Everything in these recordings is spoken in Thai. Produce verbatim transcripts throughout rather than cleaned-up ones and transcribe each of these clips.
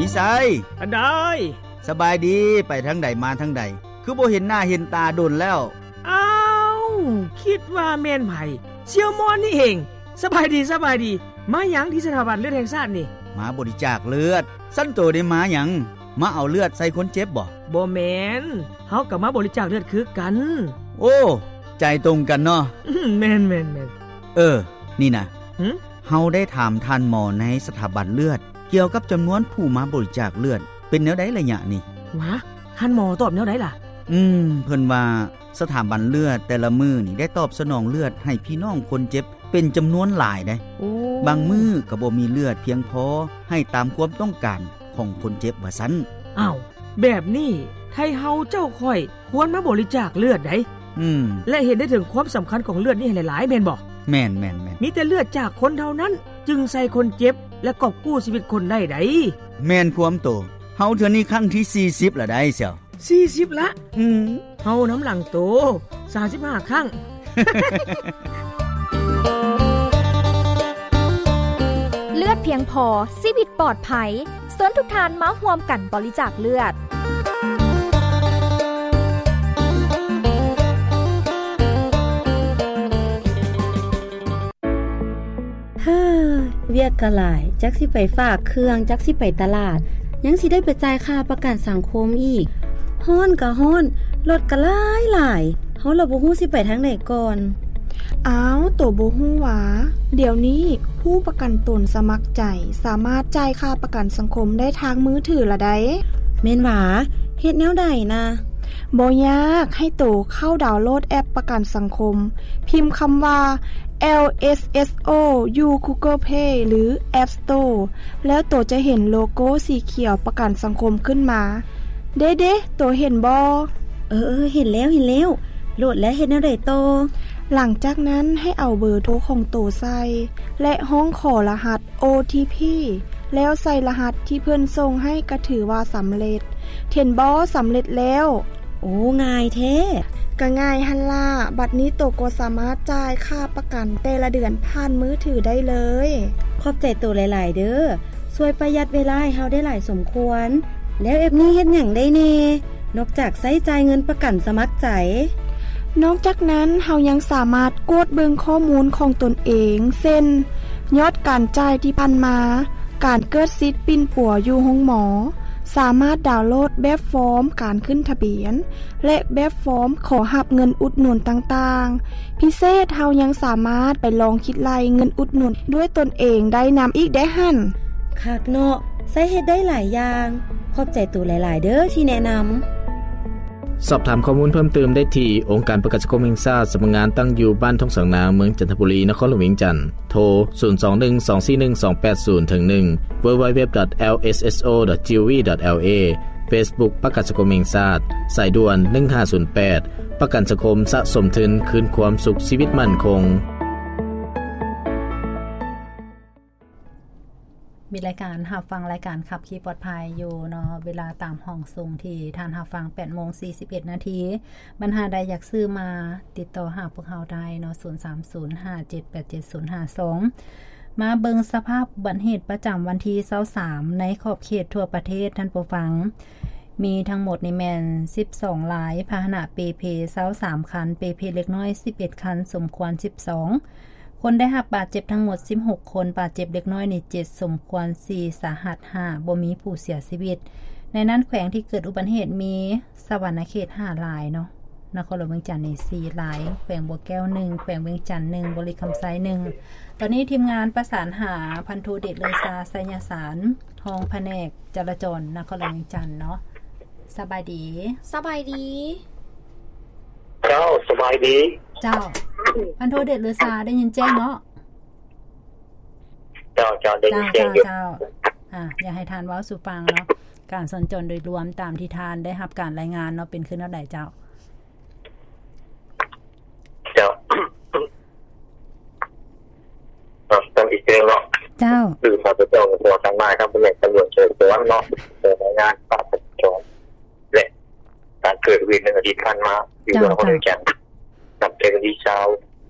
มีไสอันใดสบายดีไปทางใดมาทางใดคือบ่เห็นหน้าเห็นตาโดนแล้วอ้าวคิดว่าแม่นไผเสี่ยวมอนนี่เองสบายดีสบายดีมาหยังที่สถาบันเลือดแห่งชาตินี่มาบริจาคเลือดสั้นโตได้มาหยังมาเอาเลือดใส่คนเจ็บบ่บ่แม่นเฮาก็มาบริจาคเลือดคือกันโอ้ใจตรงกันเนาะแม่นๆๆเออนี่นะหึเฮาได้ถามท่านหมอในสถาบันเลือดเกี่ยวกับจำนวนผู้มาบริจาคเลือดเป็นแนวใดระยะนี่วะท่านหมอตอบแนวใดล่ะอืมเพิ่นว่าสถาบันเลือดแต่ละมื้อนี่ได้ตอบสนองเลือดให้พี่น้องคนเจ็บเป็นจำนวนหลายได้บางมื้อก็บ่มีเลือดเพียงพอให้ตามความต้องการของคนเจ็บว่าซั่นอ้าวแบบนี้ไทเฮาเจ้าค่อยควรมาบริจาคเลือดได้อืมและเห็นได้ถึงความสำคัญของเลือดนี่หลายๆแม่นบ่แม่นๆๆมีแต่เลือดจากคนเท่านั้นจึงใส่คนเจ็บและกอบกู้ชีวิตคนได้ไดแม่นความโตเฮาเทื่อนี้ครั้งที่สี่สิบละได้เสี่ยวสี่สิบละอืมเฮาน้ำหลังโตสามสิบห้าครั้งเลือดเพียงพอชีวิตปลอดภัยเชิญทุกท่านมาร่วมกันบริจาคเลือดเฮ้อเวียกกะหลายจักสิไปฝากเครื่องจักสิไปตลาดยังสิได้ไปจ่ายค่าประกันสังคมอีกฮ้อนกะฮ้อนรถกะหลายหลายเฮาละบ่ฮู้สิไปทางไหนก่อนอ้าวโตบ่ฮู้หวาเดี๋ยวนี้ผู้ประกันตนสมัครใจสามารถจ่ายค่าประกันสังคมได้ทางมือถือละได้แม่นหวาเฮ็ดแนวใดนะบ่ยากให้โตเข้าดาวน์โหลดแอปประกันสังคมพิมพ์คำว่า แอล เอส เอส โอ อยู่ Google Play หรือ App Store แล้วโตจะเห็นโลโก้สีเขียวประกันสังคมขึ้นมาเด้ๆโตเห็นบ่เออๆเห็นแล้วเห็นแล้วโหลดแล้วเฮ็ดแนวใดโตหลังจากนั้นให้เอาเบอร์โทรของโตใส่และห้องขอรหัส โอ ที พี แล้วใส่รหัสที่เพิ่นส่งให้ก็ถือว่าสำเร็จเห็นบ่สำเร็จแล้วโอ้ง่ายแท้ก็ง่ายหั่นล่ะบัดนี้โตก็สามารถจ่ายค่าประกันแต่ละเดือนผ่านมือถือได้เลยขอบใจโตหลายๆเด้อช่วยประหยัดเวลาให้เฮาได้หลายสมควรแล้วแอปนี้เฮ็ดหยังได้แน่นอกจากใช้จ่ายเงินประกันสมัครใจนอกจากนั้นเฮายังสามารถกดเบิ่งข้อมูลของตนเองเช่นยอดการจ่ายที่ผ่านมาการเกิดสิทธิ์ปิ้นปัวอยู่ห้องหมอสามารถดาวน์โหลดแบบฟอร์มการขึ้นทะเบียนและแบบฟอร์มขอรับเงินอุดหนุนต่างๆพิเศษเฮายังสามารถไปลองคิดไล่เงินอุดหนุนด้วยตนเองได้นำอีกได้หั่นคักเนาะใช้เฮ็ดได้หลายอย่างขอบใจตู่หลายๆเด้อที่แนะนำสอบถามข้อมูลเพิ่มเติมได้ที่องค์การประกันสังคมแห่งชาติสำนักงานตั้งอยู่บ้านทุ่งสังนาเมืองจันทบุรีนครหลวงเวียงจันทน์โทรศูนย์ สอง หนึ่ง สอง สี่ หนึ่ง สอง แปด ศูนย์ หนึ่ง ดับเบิลยู ดับเบิลยู ดับเบิลยู ดอท แอล เอส เอส โอ ดอท จี โอ วี ดอท แอล เอ Facebook ประกันสังคมแห่งชาติสายด่วนหนึ่งห้าศูนย์แปดประกันสังคมสะสมทุนคืนความสุขชีวิตมั่นคงมีรายการรับฟังรายการขับขี่ปลอดภัยอยู่เนาะเวลาตามห้องส่งที่ท่านรับฟัง แปดโมงสี่สิบเอ็ดนาทีปัญหาใดอยากซื้อมาติดต่อหาพวกเราได้เนาะศูนย์ สาม ศูนย์ ห้า เจ็ด แปด เจ็ด ศูนย์ ห้า สองมาเบิงสภาพอุบัติเหตุประจำวันที่ยี่สิบสามในขอบเขตทั่วประเทศท่านผู้ฟังมีทั้งหมดในแมนสิบสองหลายพาหนะเปเพยี่สิบสามคันเปเพเล็กน้อยสิบเอ็ดคันสมควรสิบสองคนได้รับบาดเจ็บทั้งหมดสิบหกคนบาดเจ็บเล็กน้อยนี่เจ็ดสมควรสี่สาหัสห้าบ่มีผู้เสียชีวิตในนั้นแขวงที่เกิดอุบัติเหตุมีสวรรณเขตห้าหลายเนาะนครหลวงเวียงจันทน์นี่สี่หลายแขวงบัวแก้วหนึ่งแขวงเวียงจันทน์หนึ่งบริคำไซหนึ่งตอนนี้ทีมงานประสานหาพันโทเดชเลซาไสยสารห้องแผนกจราจรนครหลวงเวียงจันทน์เนาะสบายดีสบายดีเจ้าสบายดีเจ้าพันโทเดชเลซาได้ยินแจ้งเนาะเจ้าเจ้าได้ยินแจ้งอยู่เจ้าอ่ะอยากให้ทานเว้าสู่ฟังเนาะการสัญจรโดยรวมตามที่ทานได้รับการรายงานเนาะเป็นขึ้นเท่าใดเจ้าเจ้าอ่ะต้องอีกเรื่องเนาะเจ้าคือมาจะเจ้าตัวทางนายครับเป็นตำรวจเชิญตัวเนาะรายงานการสัญจรและการเกิดวินาทีผ่านมาอยู่บนถนนแก่นนำเทคโนโลยีเช้า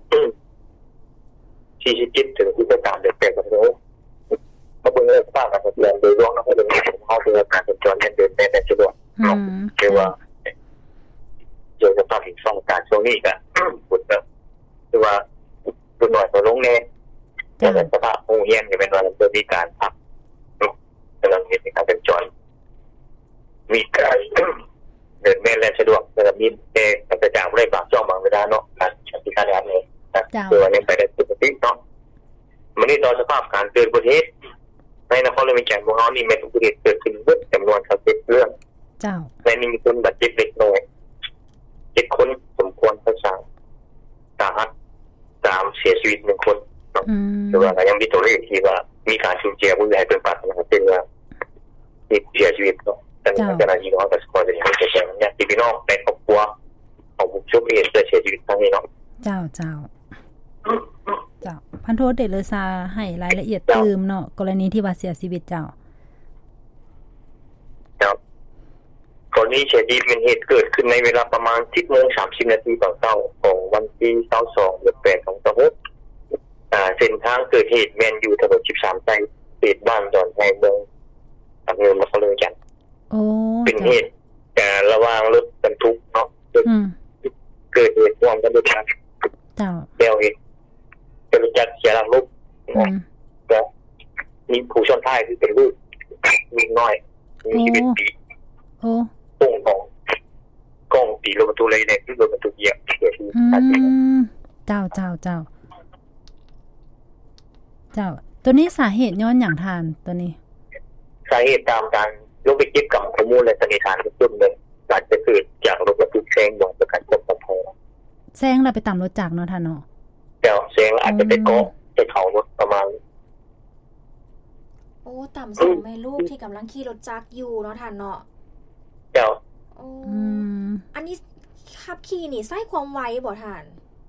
ที่ชิดถึงที่จะตามเด็กๆกันโน้มาเบิ่งเรื่องสภาพการเปลี่ยนโดยรวมนะครับเป็นของเฮาเขาเพื่อการสัญจรเดินได้ในสะดวกเนาะคือว่าโดยเฉพาะอีกสองการช่วงนี้ก็ฝุ่นก็คือว่าฝุ่นหน่อยตัวลงแน่แต่สภาพโรงเรียนก็เป็นว่าจะมีการพักกำลังเห็นในการสัญจรมีการเดินแม่นและสะดวกแต่มีเอ่อประจำได้บางช่วงบางเวลาเนาะการใช้ที่การงานเนี่ยคือว่ายังไปได้ปกติเนาะมันนี่ตอนสภาพการเกิดอุบัติเหตุในนครหลวงวิจันทร์พวกเรานี่แม้อุบัติเหตุเกิดขึ้นเบิดจำนวนสามสิบเรื่องเจ้าในนี้มีคนบาดเจ็บเล็กน้อยเจ็ดคนสมควรรักษาสาหัสสามเสียชีวิตหนึ่งคนเนาะแต่ว่ายังมีตัวเลขที่ว่ามีการสูญเสียผู้ใหญ่เป็นปัจจัยนะครับเป็นว่ามีเสียชีวิตเนาะแต่ในขณะนี้เราก็ขอจะยังไม่แจ้งเนี่ยที่พี่น้องในครอบครัวของผู้ช่วยเหตุเสียชีวิตครั้งนี้เนาะเจ้าเจ้าเจ้าพันโทเดชเลซาให้รายละเอียดเติมเนาะกรณีที่ว่าเสียชีวิตเจ้าเจ้ากรณีเสียชีวิตเป็นเหตุเกิดขึ้นในเวลาประมาณ สิบโมงสามสิบนาทีตอนเช้าของวันที่ยี่สิบสองเดือนแปดของปีหกอ่าเส้นทางเกิดเหตุแม่นอยู่ถนนสิบสามสายเขตบ้านดอนไฮเมืองอำเภอมะขามจันทร์โอ้เป็นเหตุการระหว่างรถบรรทุกเนาะอืมเกิดเหตุร่วมกันด้วยกันเจ้าเดี๋ยวเหตุจะจัดเสียหลักลุกก็มีผู้ชนท้ายคือเป็นลูกมีน้อยมีชีวิตปีโอ้ตรงของกล้องตีรถบรรทุกเลยเนี่ยที่รถบรรทุกเหยียบเสียชีวิตเจ้าเจ้าเจ้าเจ้าตัวนี้สาเหตุย้อนอย่างทานตัวนี้สาเหตุตามการลงไปเก็บกับข้อมูลและสันนิษฐานต้นเลยอาจจะเกิดจากรถบรรทุกแซงบ่อยประการควบคุมพอแซงแล้วไปตามรถจักรเนาะท่านเนาะเดี๋ยวแซงอาจจะไปเกาะไปเขารถประมาณโอ้ต่ำสองแม่ลูกที่กำลังขี่รถจักรอยู่เนาะท่านเนาะเดี๋ยวอืมอันนี้ขับขี่นี่ใช้ความไวบ่ท่าน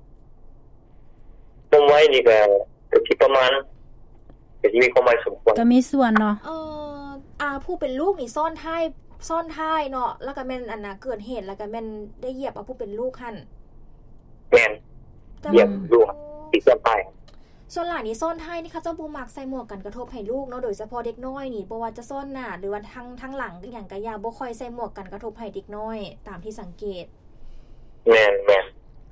ความไวนี่ก็ที่ประมาณก็มีความไวสมควรก็มีส่วนเนาะเอออ่าผู้เป็นลูกนี่ซ่อนท้ายซ่อนท้ายเนาะแล้วก็แม่นอันน่ะเกิดเหตุแล้วก็แม่นได้เหยียบเอาผู้เป็นลูกหั่นแม่นเหยียบลูกติดซ่อนท้ายส่วนหลานนี่ซ่อนท้ายนี่เขาเจ้าบ่มักใส่หมวกกันกระทบให้ลูกเนาะโดยเฉพาะเด็กน้อยนี่บ่ว่าจะซ่อนหน้าหรือว่าทั้งทั้งหลังอย่างก็อย่าบ่ค่อยใส่หมวกกันกระทบให้เด็กน้อยตามที่สังเกตแม่นแม่น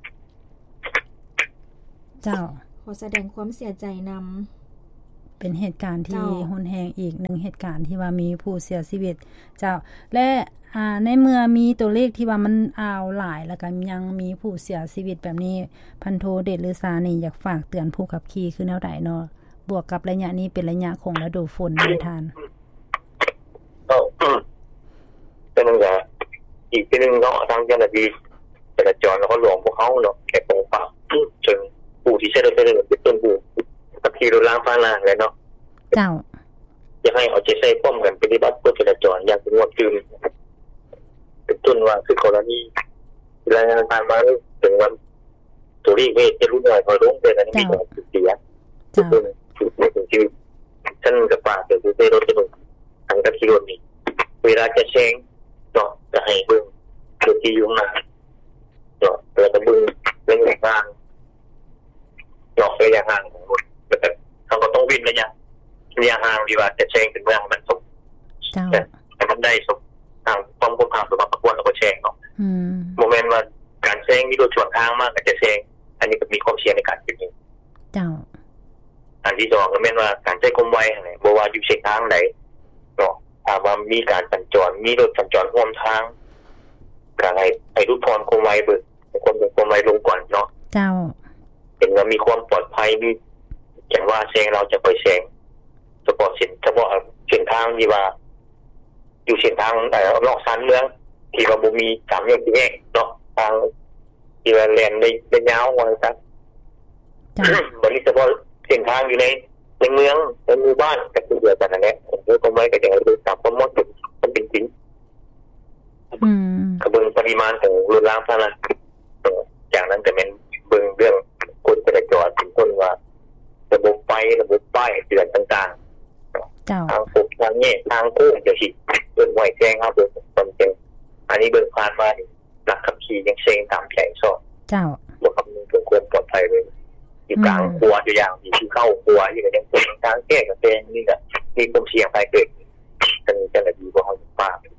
เจ้าขอแสดงความเสียใจนำเป็นเหตุการณ์ที่รุนแรงอีกหนึ่งเหตุการณ์ที่ว่ามีผู้เสียชีวิตเจ้าและอ่าในเมื่อมีตัวเลขที่ว่ามันอ้าวหลายแล้วก็ยังมีผู้เสียชีวิตแบบนี้พันโทเดชฤาษานี่อยากฝากเตือนผู้ขับขี่คือแนวใดเนาะบวกกับระยะนี้เป็นระยะของฤดูฝนด้วยท่านก็เป็นอย่างอีกทีนึงเนาะทางเจ้าหน้าที่จราจรแล้วก็หลวงพวกเขาเนาะแค่ปกปักจนผู้ที่ใช้รถเป็นเป็นต้นผู้ขับขี่รถล้างฟ้าลางเลยเนาะเจ้าอยากให้เอาใจใส่ป้อมกันปฏิบัติกฎจราจรอย่างเป็นงวดคืนเป็นต้นว่าคือกรณีรายงานผ่านมาถึงวันตัวเลขไม่จะรู้หน่อยพอลงเป็นอันนี้มีความเสียเป็นเป็นชีวิตฉันกับป่าเดี๋ยวจะได้รถจะหนุนทางกับขี่รถนี่เวลาจะแซงเนาะจะให้เบิ้งรถที่อยู่ข้างหน้าเนาะแล้วก็เบิ้งเร่งแรงเนาะระยะห่างของรถแต่เขาก็ต้องวิ่งระยะระยะห่างดีว่าจะแซงถึงเมืองมันสมแต่มันได้สมทางความคุ้มค่าสำหรับควรเราก็แซงเนาะโมเมนต์ว่าการแซงมีรถชนทางมากก็จะแซงอันนี้ก็มีความเสี่ยงในการเป็นจริงเจ้าอันที่สองก็แม่นว่าการใช้ความไวอะไรบ่ว่าอยู่เส้นทางไหนเนาะถ้าว่ามีการสัญจรมีรถสัญจรร่วมทางก็ให้ให้ทุกคนความไวเบิดความความไวลงก่อนเนาะเจ้าเห็นว่ามีความปลอดภัยมีอย่างว่าแซงเราจะไปแซงเฉพาะเส้นเฉพาะเส้นทางที่ว่าอยู่เส้นทางเอ่อนอกชานเมืองที่ว่าบ่มีสามแยกสี่แยกเนาะทางที่ว่าแล่นได้ได้ยาวว่าซั่นบ่นี้เฉพาะเส้นทางอยู่ในในเมืองในหมู่บ้านก็คือเดียวกันนั่นแหละผมก็ไม่ก็จะรู้ตามความเหมาะสมมันเป็นจริงอืมก็เบิ่งปริมาณของรถล้างซะนะจากนั้นก็เป็นเบิ่งเรื่องกฎจราจรเป็นต้นว่าระบบไฟระบบป้ายเตือนต่างๆทางปกทางแยกทางโค้งจะสิเบิ่งไว้แจ้งครับเบิ่งความจริงอันนี้เบิ่งผ่านมานักขับขี่ยังเซ็งตามแผนซอกเจ้าบ่คำนึงถึงความปลอดภัยเลยอยู่กลางครัวอยู่อย่างที่เข้าครัวอยู่ก็ยังเป็นทางแก้กับเป็นนี่ก็มีความเสี่ยงไปเกิดกันจะระดี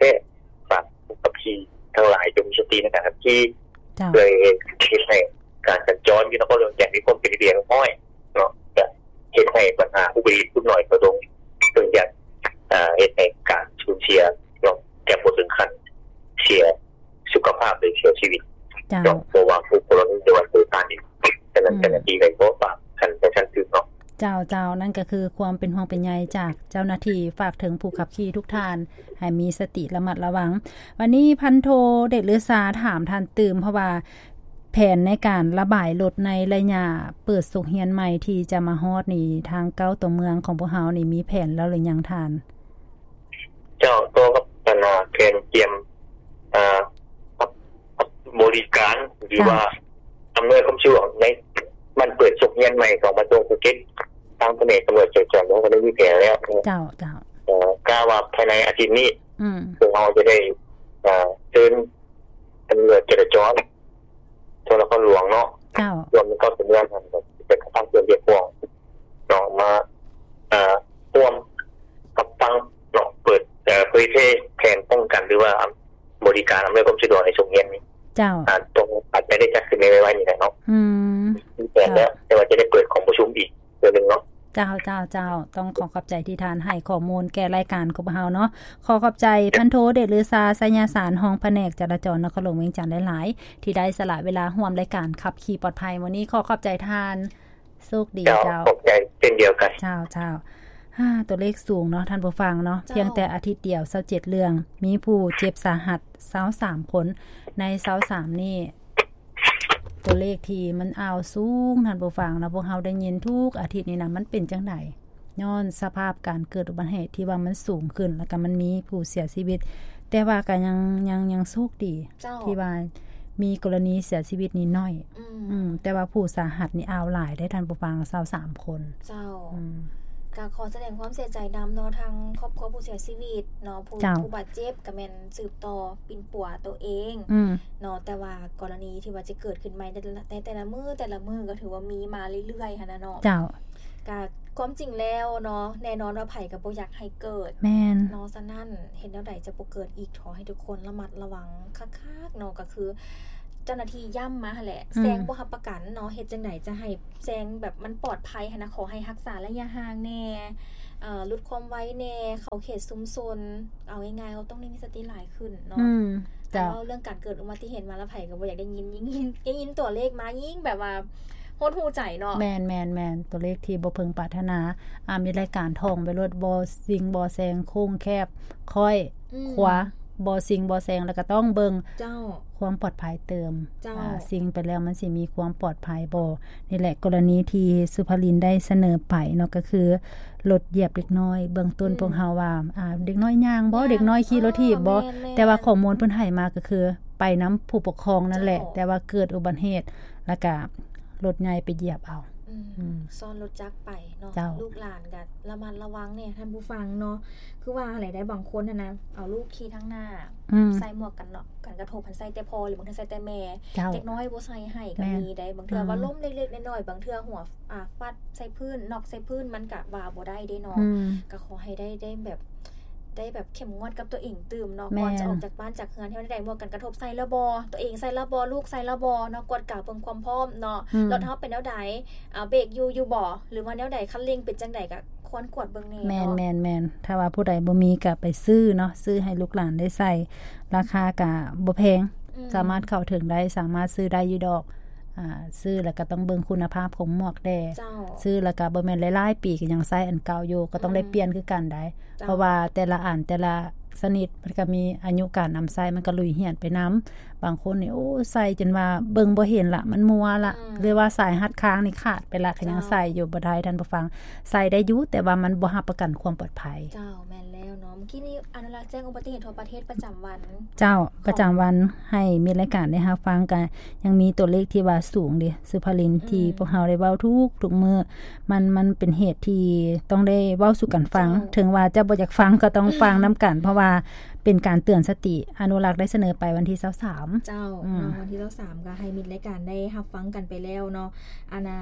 ท้ฝากผู้ขับขี่ทั้งหลายจงมีสติในการขับขี่เลยเฮ็ดให้การสัญจรอยู่นครหลวงอย่างมีความเป็นระเบียบน้อยเนาะจะเฮ็ดให้ปัญหาอุบัติเหตุทุกหน่อยก็ต้องเพิ่นอยากอ่าเฮ็ดให้การสูญเสียเนาะแก่บ่ถึงขั้นเสียสุขภาพหรือเสียชีวิตเนาะเพราะว่าผู้คนในวันเกิดการนี้ฉะนั้นเจ้าหน้าที่ก็บ่ฝากคันไปชั้นถึงเนาะเจ้าเจ้านั่นก็คือความเป็นห่วงเป็นใยจากเจ้าหน้าที่ฝากถึงผู้ขับขี่ทุกท่านให้มีสติระมัดระวังวันนี้พันโทเด็กเลือซาถามท่านตื่มเพราะว่าแผนในการระบายรถในระยะเปิดสุขเฮียนใหม่ที่จะมาฮอดนี่ทางเก้าตัวเมืองของพวกเฮานี่มีแผนแล้วหรือยังท่านเจ้าตัวกับปนาแผนเตรียมอ่าบริการหรือว่าอำนวยความสะดวกในมันเปิดสุขเฮียนใหม่ของบ้านดงภูเก็ตทางแผนกตำรวจจราจรก็ได้มีแผนแล้วเจ้าเจ้าเอ่อกล้าว่าภายในอาทิตย์นี้อืมพวกเราจะได้อ่าเชิญตำรวจจราจรโทรคมหลวงเนาะเจ้ารวมเข้าสู่เรื่องเป็นทางเตือนเรียกพวกเนาะมาอ่าร่วมกับฟังเนาะเปิดเอ่อเผยแพร่แผนป้องกันหรือว่าบริการอำนวยความสะดวกในช่วงเย็นนี้เจ้าอ่าตรงอาจจะได้จัดขึ้นในไว้นี่แหละเนาะอืมแต่แล้วแต่ว่าจะได้เปิดของประชุมอีกเดือนนึงเนาะเจ้าเจ้าเจ้าต้องขอขอบใจที่ทานให้ข้อมูลแก่รายการของเฮาเนาะขอขอบใจพันโทเดชลือซาสัญญาสารห้องแผนกจราจรนครหลวงเวียงจันทน์หลายๆที่ได้สละเวลาร่วมรายการขับขี่ปลอดภัยวันนี้ขอขอบใจทานโชคดีเจ้าขอบใจเช่นเดียวกันเจ้าเจ้าฮ่าตัวเลขสูงเนาะท่านผู้ฟังเนาะเพียงแต่อาทิตย์เดียวยี่สิบเจ็ดเรื่องมีผู้เจ็บสาหัสยี่สิบสามคนในยี่สิบสามนี่ตัวเลขที่มันอ้าวสูงท่านผู้ฟังนะพวกเฮาได้ยินทุกอาทิตย์นี้นะมันเป็นจังได๋ย้อนสภาพการเกิดอุบัติเหตุที่ว่ามันสูงขึ้นแล้วก็มันมีผู้เสียชีวิตแต่ว่าก็ยังยังยังโชคดีที่ว่ามีกรณีเสียชีวิตนี่น้อยอืมแต่ว่าผู้สาหัสนี่อ้าวหลายได้ท่านผู้ฟังยี่สิบสามคนเจ้าอืมก็ขอแสดงความเสียใจนำเนาะทางครอบครัวผู้เสียชีวิตเนาะผู้ผู้บาดเจ็บก็แม่นสืบต่อปิ่นปัวตัวเองเนาะแต่ว่ากรณีที่ว่าจะเกิดขึ้นใหม่ในแต่ละมื้อแต่ละมื้อก็ถือว่ามีมาเรื่อยๆหั่นน่ะเนาะเจ้าก็ความจริงแล้วเนาะแน่นอนว่าไผก็บ่อยากให้เกิดแม่นเนาะฉะนั้นเห็นแล้วใดจะบ่เกิดอีกขอให้ทุกคนระมัดระวังคักๆเนาะก็คือเจ้าหน้าที่ย่ำมาหั่นแหละแซงบ่รับประกันเนาะเฮ็ดจังได๋จะให้แซงแบบมันปลอดภัยหั่นนะขอให้รักษาระยะห่างแน่เอ่อลดความไว้แน่เข้าเขตชุมชนเอาง่ายๆเราต้องมีสติหลายขึ้นเนาะอืมแต่ว่าเรื่องการเกิดอุบัติเหตุมาแล้วไผก็บ่อยากได้ยินยิ่งได้ยินตัวเลขมายิ่งแบบว่าโหดหูใจเนาะแม่นๆๆตัวเลขที่บ่พึงปรารถนาอ่ามีรายการท่องไปรถบ่ซิงบ่แซงโค้งแคบค่อยขวาบ่ซิงบ่แซงแล้วก็ต้องเบิ่งเจ้าความปลอดภัยเติมอ่าซิงไปแล้วมันสิมีความปลอดภัยบ่นี่แหละกรณีที่สุภลินได้เสนอไปเนาะก็คือรถเหยียบเด็กน้อยเบื้องต้นพวกเฮาว่าอ่าเด็กน้อยย่างบ่เด็กน้อยขี่รถถีบบ่แต่ว่าข้อมูลเพิ่นให้มาก็คือไปนำผู้ปกครองนั่นแหละแต่ว่าเกิดอุบัติเหตุแล้วก็รถใหญ่ไปเหยียบเอาอืมซ่อนรถจักรไปเนาะลูกหลานก็ระมัดระวังเนี่ยท่านผู้ฟังเนาะคือว่าอะไรได้บางคนน่ะนะเอาลูกขี่ทั้งหน้าใส่หมวกกันเนาะกันกระทบพันใส่แต่พอหรือบางทีใส่แต่แม่เด็กน้อยบ่ใส่ให้ก็มีได้บางเทื่อว่าล้มเล็กๆน้อยๆบางเทื่อหัวอ่าฟาดใส่พื้นนอกใส่พื้นมันก็ว่าบ่ได้เด้เนาะก็ขอให้ได้ได้แบบได้แบบเข้มงวดกับตัวเองตื่มเนาะก่อนจะออกจากบ้านจากเฮือนที่ได้หมวกกันกระทบใส่ละบ่ตัวเองใส่ละบ่ลูกใส่ละบ่เนาะกดกะเบิ่งความพร้อมเนาะรถเฮาเป็นแนวใดอ่าเบรกอยู่อยู่บ่หรือว่าแนวใดคันเร่งเป็นจังไดก็ควรกวดเบิ่งแน่เนาะแม่นๆๆถ้าว่าผู้ใดบ่มีก็ไปซื้อเนาะซื้อให้ลูกหลานได้ใส่ราคาก็บ่แพงสามารถเข้าถึงได้สามารถซื้อได้อยู่ดอกอ่าซื้อแล้วก็ต้องเบิ่งคุณภาพของหมวกแด่ซื้อแล้วก็บ่แม่นหลายๆปีก็ยังใช้อันเก่าอยู่ก็ต้องได้เปลี่ยนคือกันได้เพราะว่าแต่ละอันแต่ละสนิทมันก็มีอายุการนำใช้มันก็ลุยเหี่ยนไปนำบางคนนี่โอ้ใส่จนว่าเบิ่งบ่เห็นละมันมัวละหรือว่าสายหัดค้างนี่ขาดไปละก็ยังใส่อยู่บ่ได้ท่านผู้ฟังใส่ได้อยู่แต่ว่ามันบ่รับประกันความปลอดภัยเจ้าแม่นแล้วเนาะเมื่อกี้นี้อนุรักษ์แจ้งอุบัติเหตุทั่วประเทศประจำวันเจ้าประจำวันให้มีรายการได้รับฟังกันยังมีตัวเลขที่ว่าสูงดิสุภลินที่พวกเฮาได้เว้าทุกทุกมื้อมันมันเป็นเหตุที่ต้องได้เว้าสู่กันฟังถึงว่าจะบ่อยากฟังก็ต้องฟังนํากันเพราะว่าเป็นการเตือนสติอนุรักษ์ได้เสนอไปวันที่ยี่สิบสามเจ้าเนาะวันที่ยี่สิบสามก็ให้มีรายการได้รับฟังกันไปแล้วเนาะอานา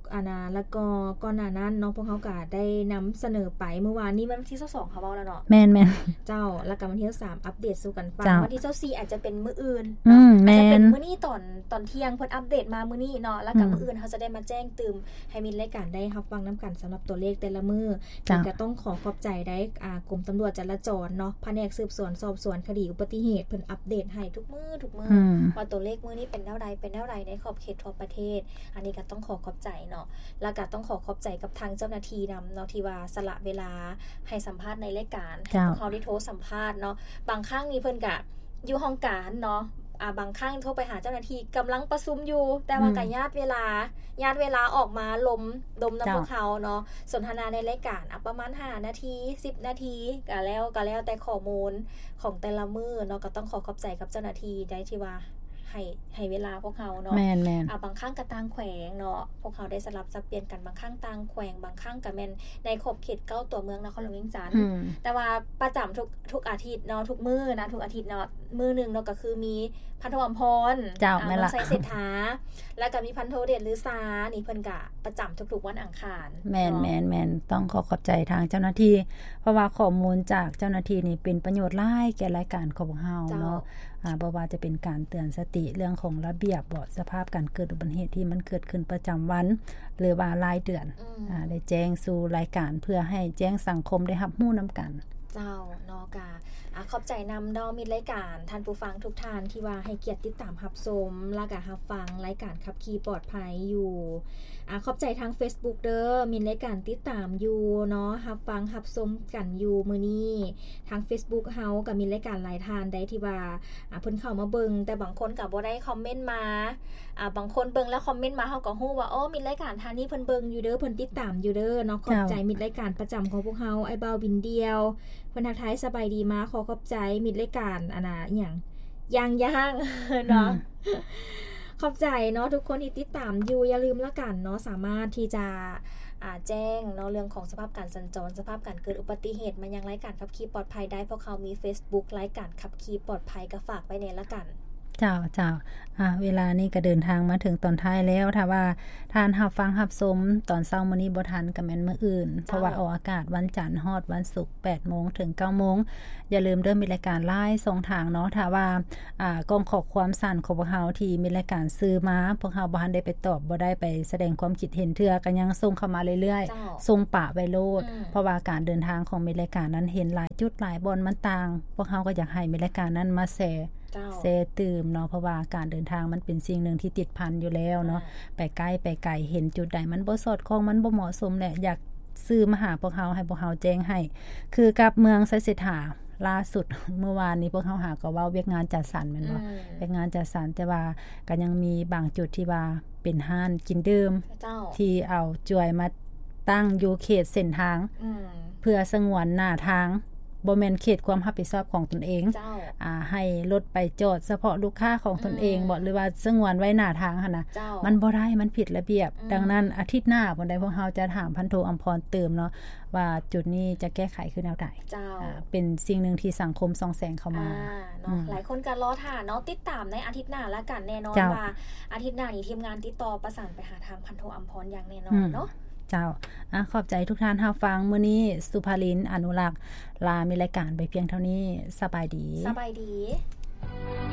อานาแล้วก็ก่อนหน้านั้นเนาะพวกเขาก็ได้นําเสนอไปเมื่อวานนี้วันที่สองเขาเว้าแล้วเนาะแม่นๆเจ้าแล้วก็วันที่สามอัปเดตสู่กันฟังวันที่สี่อาจจะเป็นมื้ออื่นอืมแม่นอาจจะเป็นมื้อนี้ตอนตอนเที่ยงเพิ่นอัปเดตมามื้อนี้เนาะแล้วก็มื้ออื่นเฮาจะได้มาแจ้งตื่มให้มีรายการได้รับฟังนํากันสำหรับตัวเลขแต่ละมื้อที่ก็ต้องขอขอบใจได้อ่ากรมตำรวจจราจรเนาะแผนกสืบสวนสอบสวนคดีอุบัติเหตุเพิ่นอัปเดตให้ทุกมื้อทุกมื้อว่าตัวเลขมื้อนี้เป็นเท่าใดเป็นเท่าใดในขอบเขตทั่วประเทศอันนี้ก็ต้องขอขอบใจเนาะแล้วก็ต้องขอขอบใจกับทางเจ้าหน้าที่นำเนาะที่ว่าสละเวลาให้สัมภาษณ์ในรายการให้พวกเขาได้โทรสัมภาษณ์เนาะบางครั้งนี่เพิ่นก็อยู่ห้องการเนาะอ่าบางครั้งโทรไปหาเจ้าหน้าที่กำลังประชุมอยู่แต่ว่าก็ญาติเวลาญาติเวลาออกมาลมดมนำพวกเขาเนาะสนทนาในรายการอ่ะประมาณห้านาทีสิบนาทีก็แล้วก็แล้วแต่ข้อมูลของแต่ละมื้อเนาะก็ต้องขอขอบใจกับเจ้าหน้าที่ได้ที่ว่าให้ให้เวลาพวกเขาเนาะแม่นๆอ่ะบางครั้งก็ต่างแขวงเนาะพวกเขาได้สลับสับเปลี่ยนกันบางครั้งต่างแขวงบางครั้งก็แม่นในขอบเขตเก้าตัวเมืองนครหลวงเวียงจันทน์แต่ว่าประจำทุกทุกอาทิตย์เนาะทุกมื้อนะทุกอาทิตย์เนาะมื้อนึงเนาะก็คือมีพันโทอำพรเจ้าแม่นล่ะใส่เศรษฐาแล้วก็มีพันโทเดชลือซานี่เพิ่นก็ประจำทุกๆวันอังคารแม่นๆๆต้องขอขอบใจทางเจ้าหน้าที่เพราะว่าข้อมูลจากเจ้าหน้าที่นี่เป็นประโยชน์หลายแก่รายการของพวกเฮาเนาะอ่าบ่ว่าจะเป็นการเตือนสติเรื่องของระเบียบบ่สภาพการเกิดอุบัติเหตุที่มันเกิดขึ้นประจำวันหรือว่ารายเดือนอ่าได้แจ้งสู่รายการเพื่อให้แจ้งสังคมได้รับรู้นํากันเจ้าเนาะกะอ่ะขอบใจนำดอมีรายการท่านผู้ฟังทุกท่านที่ว่าให้เกียรติติดตามรับชมแล้วก็รับฟังรายการขับขี่ปลอดภัยอยู่อ่ะขอบใจทาง Facebook เด้อมีรายการติดตามอยู่เนาะรับฟังรับชมกันอยู่มื้อนี้ทาง Facebook เฮาก็มีรายการหลายท่านได้ที่ว่าอ่ะเพิ่นเข้ามาเบิ่งแต่บางคนก็บ่ได้คอมเมนต์มาอ่ะบางคนเบิ่งแล้วคอมเมนต์มาเฮาก็ฮู้ว่าอ้อมีรายการท่านนี้เพิ่นเบิ่งอยู่เด้อเพิ่นติดตามอยู่เด้อเนาะขอบใจมีรายการประจำของพวกเฮาไอ้บ่าวบินเดียวเพิ่นทักทายสบายดีมาขอขอบใจมีรายการอันน่ะอีหยังย่างๆเนาะขอบใจเนาะทุกคนที่ติดตามอยู่อย่าลืมละกันเนาะสามารถที่จะอ่าแจ้งเนาะเรื่องของสภาพการสัญจรสภาพการเกิดอุบัติเหตุมายังรายการขับขี่ปลอดภัยได้เพราะเขามี Facebook รายการขับขี่ปลอดภัยก็ฝากไว้ในละกันเจ้าเจ้าอ่ะเวลานี้ก็เดินทางมาถึงตอนท้ายแล้วถ้าว่าท่านรับฟังรับชมตอนเช้ามื้อนี้บ่ทันก็แม่นมื้ออื่นเพราะว่าออกอากาศวันจันทร์ฮอดวันศุกร์ แปดโมง ถึง เก้าโมงอย่าลืมเริ่มมีรายการไลฟ์สองทางเนาะถ้าว่าอ่ากองข้อความสั้นของพวกเฮาที่มีรายการซื้อมาพวกเฮาบ่ทันได้ไปตอบบ่ได้ไปแสดงความคิดเห็นเทื่อก็ยังส่งเข้ามาเรื่อยๆส่งปะไว้โลดเพราะว่าการเดินทางของมีรายการนั้นเห็นหลายจุดหลายบอนมันต่างพวกเฮาก็อยากให้มีรายการนั้นมาแชร์เซตื่มเนาะเพราะว่าการเดินทางมันเป็นสิ่งหนึ่งที่ติดพันอยู่แล้วเนาะไปใกล้ไปไกลเห็นจุดใดมันบ่สอดคล้องมันบ่เหมาะสมแหละอยากซื้อมาหาพวกเฮาให้พวกเฮาแจ้งให้คือกับเมืองไสเสถาล่าสุดเมื่อวานนี้พวกเฮาหาก็เว้าเวียกงานจัดสรรแม่นบ่เวียกงานจัดสรรแต่ว่าก็ยังมีบางจุดที่ว่าเป็นห้านกินดื่มที่เอาจวยมาตั้งอยู่เขตเส้นทางเพื่อสงวนหน้าทางบ่แม่นเขตความรับผิดชอบของตนเองอ่าให้รถไปจอดเฉพาะลูกค้าของตนเองบ่หรือว่าสงวนไว้หน้าทางหั่นน่ะมันบ่ได้มันผิดระเบียบดังนั้นอาทิตย์หน้าบ่ได้พวกเฮาจะถามพันโทอำพรเติมเนาะว่าจุดนี้จะแก้ไขคือแนวใดอ่าเป็นสิ่งนึงที่สังคมส่องแสงเข้ามาเนาะหลายคนก็รอท่าเนาะติดตามในอาทิตย์หน้าแล้วกันแน่นอนว่าอาทิตย์หน้านี้ทีมงานติดต่อประสานไปหาทางพันโทอำพรอย่างแน่นอนเนาะเจ้าอ่ะขอบใจทุกท่านรับฟังมื้อนี้สุภาลินอนุรักษ์ลามีรายการไปเพียงเท่านี้สบายดีสบายดี